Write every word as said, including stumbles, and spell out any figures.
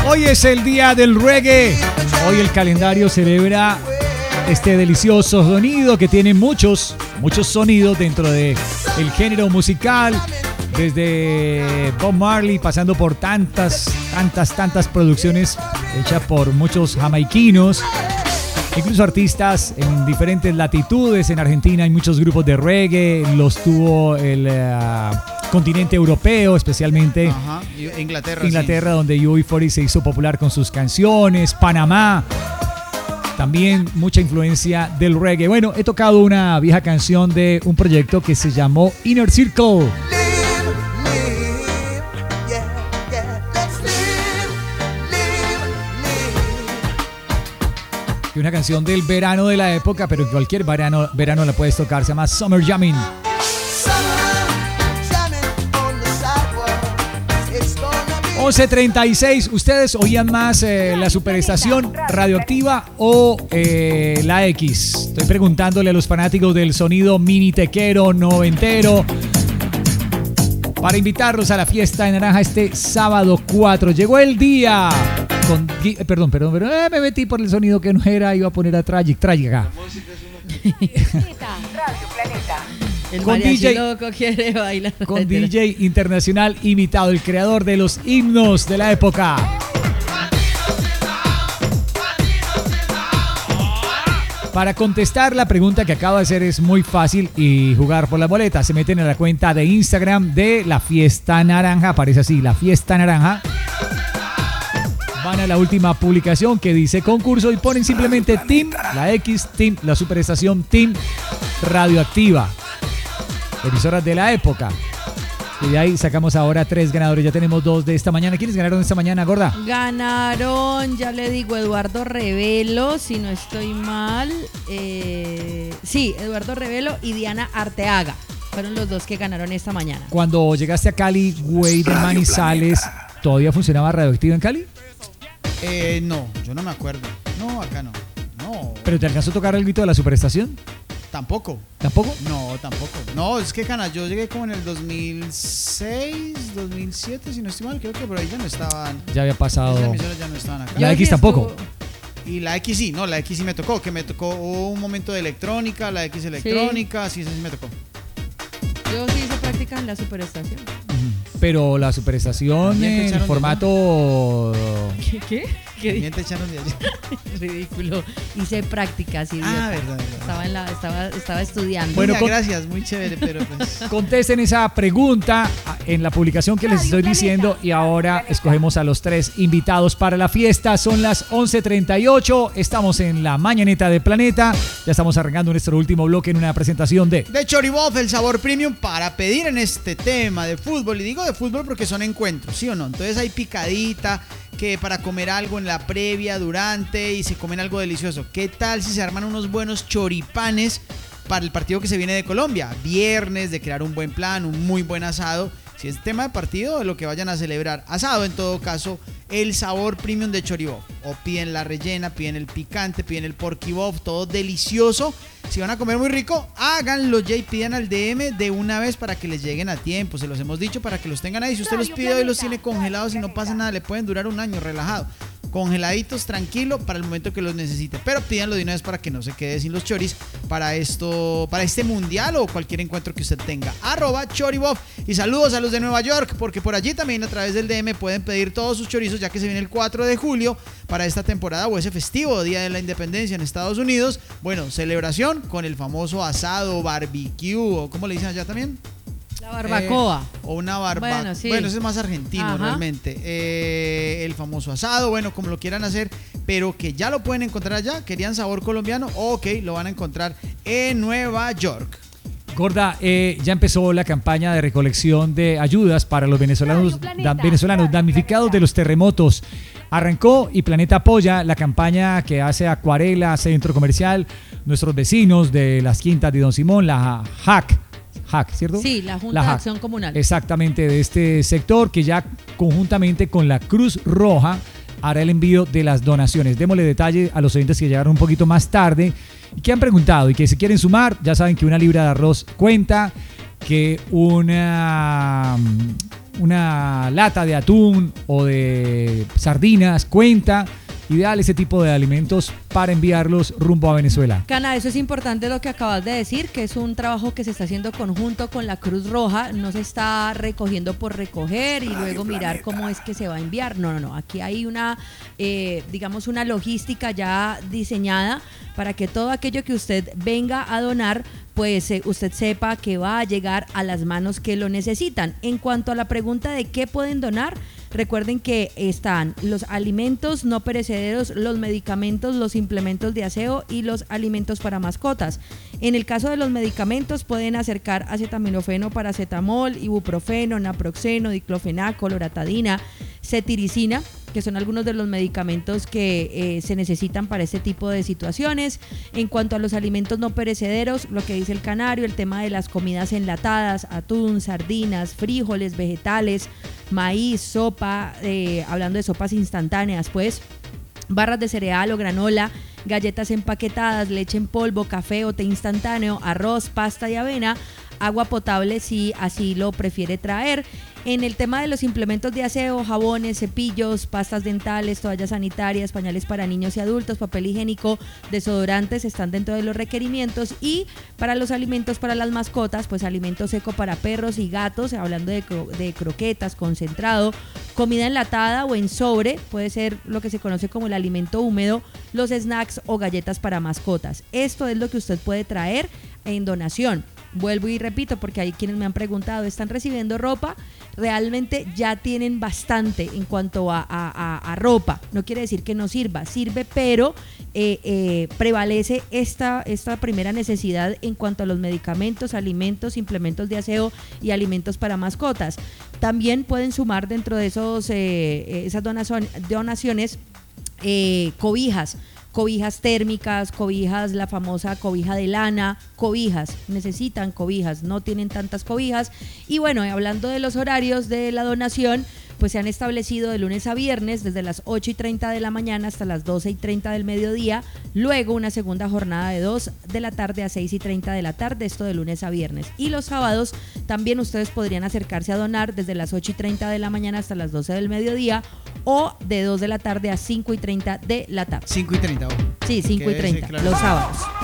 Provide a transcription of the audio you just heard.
Hoy es el día del reggae. Hoy el calendario celebra este delicioso sonido que tiene muchos, muchos sonidos dentro de el género musical. Desde Bob Marley, pasando por tantas, tantas, tantas producciones hechas por muchos jamaiquinos, incluso artistas en diferentes latitudes. En Argentina hay muchos grupos de reggae, los tuvo el uh, continente europeo, especialmente Ajá. Inglaterra, Inglaterra, sí. donde U B cuarenta se hizo popular con sus canciones. Panamá, también mucha influencia del reggae. Bueno, he tocado una vieja canción de un proyecto que se llamó Inner Circle. Y una canción del verano de la época, pero en cualquier verano, verano la puedes tocar, se llama Summer Jamming. once treinta y seis, ¿ustedes oían más eh, la superestación radioactiva o eh, la X? Estoy preguntándole a los fanáticos del sonido mini tequero noventero para invitarlos a la fiesta de Naranja este sábado cuatro. Llegó el día. Con, eh, perdón, perdón, pero eh, me metí por el sonido que no era, iba a poner a Tragic, Tragic acá. Radio Planeta. El Con mariachi D J loco quiere bailar. Con D J internacional invitado, el creador de los himnos de la época. Para contestar la pregunta que acabo de hacer es muy fácil y jugar por la boleta. Se meten a la cuenta de Instagram de La Fiesta Naranja, aparece así, La Fiesta Naranja. Van a la última publicación que dice concurso y ponen simplemente Team, la X, Team, la superestación Team Radioactiva. Emisoras de la época. Y de ahí sacamos ahora tres ganadores. Ya tenemos dos de esta mañana. ¿Quiénes ganaron esta mañana, gorda? Ganaron, ya le digo, Eduardo Revelo, si no estoy mal. Eh, sí, Eduardo Revelo y Diana Arteaga. Fueron los dos que ganaron esta mañana. Cuando llegaste a Cali, güey, de Manizales, ¿todavía funcionaba Radioactiva en Cali? Eh, no, yo no me acuerdo. No, acá no. No. ¿Pero te alcanzó a tocar el grito de la superestación? Tampoco. ¿Tampoco? No, tampoco. No, es que Cana, yo llegué como en el dos mil seis, dos mil siete, si no estoy mal, creo que por ahí ya no estaban. Ya había pasado. Esas emisoras ya no estaban acá. La X tampoco. Y la X sí, no, la X sí me tocó, que me tocó un momento de electrónica, la X electrónica, sí, sí, eso sí me tocó. Yo sí hice práctica en la superestación. Pero la superestación en formato... ¿Qué? ¿Qué? ¿Qué También te echaron de allá. Ridículo. Hice prácticas, idiota. Ah, verdad, verdad. Estaba, en la, estaba, estaba estudiando. Bueno, Mira, con- gracias, muy chévere, pero pues... Contesten esa pregunta en la publicación que les estoy diciendo y ahora escogemos a los tres invitados para la fiesta. Son las once treinta y ocho, estamos en la mañaneta de Planeta. Ya estamos arrancando nuestro último bloque en una presentación de... De Choribof, el sabor premium para pedir en este tema de fútbol. Y digo de fútbol porque son encuentros, ¿sí o no? Entonces hay picadita, que para comer algo en la previa, durante y se comen algo delicioso. ¿Qué tal si se arman unos buenos choripanes para el partido que se viene de Colombia? Viernes, de crear un buen plan, un muy buen asado. Si es tema de partido, de lo que vayan a celebrar. Asado, en todo caso, el sabor premium de Choribof. O piden la rellena, piden el picante, piden el porquibof, todo delicioso. Si van a comer muy rico, háganlo ya y pidan al D M de una vez para que les lleguen a tiempo. Se los hemos dicho para que los tengan ahí. Si usted los pide hoy, los tiene congelados y no pasa nada, le pueden durar un año relajado. Congeladitos, tranquilo, para el momento que los necesite. Pero pídanlo de una vez para que no se quede sin los choris para esto, para este mundial o cualquier encuentro que usted tenga. Arroba Choribof. Y saludos a los de Nueva York, porque por allí también a través del D M pueden pedir todos sus chorizos, ya que se viene el cuatro de julio para esta temporada o ese festivo Día de la Independencia en Estados Unidos. Bueno, celebración con el famoso asado, barbecue, o ¿cómo le dicen allá también? La barbacoa. Eh, o una barbacoa. Bueno, sí. Bueno, ese es más argentino. Ajá. Realmente. Eh, el famoso asado, bueno, como lo quieran hacer, pero que ya lo pueden encontrar allá. ¿Querían sabor colombiano? Ok, lo van a encontrar en Nueva York. Gorda, eh, ya empezó la campaña de recolección de ayudas para los venezolanos, da, venezolanos damnificados de los terremotos. Arrancó y Planeta apoya la campaña que hace Acuarela, Centro Comercial, nuestros vecinos de las Quintas de Don Simón, la H A C. H A C, ¿cierto? Sí, la Junta la de H A C. Acción Comunal. Exactamente, de este sector que ya conjuntamente con la Cruz Roja hará el envío de las donaciones. Démosle detalle a los oyentes que llegaron un poquito más tarde y que han preguntado y que se quieren sumar. Ya saben que una libra de arroz cuenta, que una una lata de atún o de sardinas, cuenta. Ideal ese tipo de alimentos para enviarlos rumbo a Venezuela. Cana, eso es importante lo que acabas de decir, que es un trabajo que se está haciendo conjunto con la Cruz Roja, no se está recogiendo por recoger y luego mirar cómo es que se va a enviar. No, no, no, aquí hay una, eh, digamos, una logística ya diseñada para que todo aquello que usted venga a donar, pues eh, usted sepa que va a llegar a las manos que lo necesitan. En cuanto a la pregunta de qué pueden donar, recuerden que están los alimentos no perecederos, los medicamentos, los implementos de aseo y los alimentos para mascotas. En el caso de los medicamentos pueden acercar acetaminofeno, paracetamol, ibuprofeno, naproxeno, diclofenaco, loratadina, cetiricina, que son algunos de los medicamentos que eh, se necesitan para este tipo de situaciones. En cuanto a los alimentos no perecederos, lo que dice el Canario, el tema de las comidas enlatadas, atún, sardinas, frijoles, vegetales, maíz, sopa, eh, hablando de sopas instantáneas, pues, barras de cereal o granola, galletas empaquetadas, leche en polvo, café o té instantáneo, arroz, pasta y avena, agua potable si así lo prefiere traer. En el tema de los implementos de aseo, jabones, cepillos, pastas dentales, toallas sanitarias, pañales para niños y adultos, papel higiénico, desodorantes están dentro de los requerimientos. Y para los alimentos para las mascotas, pues alimento seco para perros y gatos, hablando de, cro- de croquetas, concentrado, comida enlatada o en sobre, puede ser lo que se conoce como el alimento húmedo, los snacks o galletas para mascotas. Esto es lo que usted puede traer en donación. Vuelvo y repito, porque hay quienes me han preguntado, ¿están recibiendo ropa? Realmente ya tienen bastante en cuanto a, a, a, a ropa. No quiere decir que no sirva, sirve, pero eh, eh, prevalece esta, esta primera necesidad en cuanto a los medicamentos, alimentos, implementos de aseo y alimentos para mascotas. También pueden sumar dentro de esos, eh, esas donación, donaciones eh, cobijas. Cobijas térmicas, cobijas, la famosa cobija de lana, cobijas, necesitan cobijas, no tienen tantas cobijas. Y bueno, hablando de los horarios de la donación, pues se han establecido de lunes a viernes desde las ocho y treinta de la mañana hasta las doce y treinta del mediodía, luego una segunda jornada de dos de la tarde a seis y treinta de la tarde, esto de lunes a viernes. Y los sábados también ustedes podrían acercarse a donar desde las ocho y treinta de la mañana hasta las doce del mediodía o de dos de la tarde a cinco y treinta de la tarde. cinco y treinta, ojo. Sí, cinco y Quédese treinta, claro. los sábados.